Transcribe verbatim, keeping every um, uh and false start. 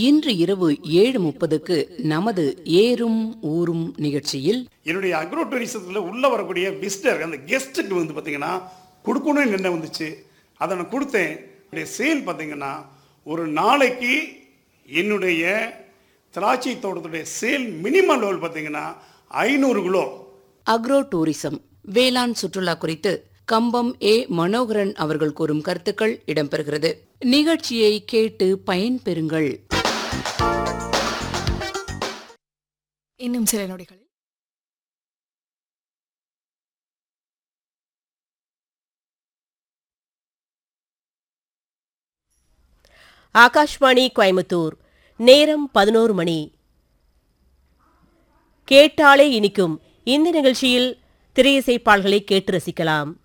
இன்று இரவு ஏழு முப்பதுக்கு நமது ஏறும் ஊரும் நிகழ்ச்சியில் என்னுடைய அக்ரோ டூரிசத்தில் உள்ள வரக்கூடிய விசிட்டர் அந்த கெஸ்ட்டுக்கு வந்து பார்த்தீங்கன்னா கொடுக்கணும்னு என்ன வந்துச்சு, அதை நான் கொடுத்தேன். சேல் பார்த்தீங்கன்னா ஒரு நாளைக்கு என்னுடைய திராட்சை தோட்டத்துடைய சேல் மினிமம் லெவல் பார்த்தீங்கன்னா ஐநூறு கிலோ. அக்ரோ டூரிசம் வேளாண் சுற்றுலா குறித்து கம்பம் ஏ மனோகரன் அவர்கள் கூறும் கருத்துக்கள் இடம்பெறுகிறது. நிகழ்ச்சியை கேட்டு பயன்பெறுங்கள். இன்னும் சில நொடிகளில் ஆகாஷ்வாணி கோயம்புத்தூர். நேரம் பதினோரு மணி. கேட்டாலே இனிக்கும் இந்த நிகழ்ச்சியில் திரையிசைப்பாடல்களை கேட்டு ரசிக்கலாம்.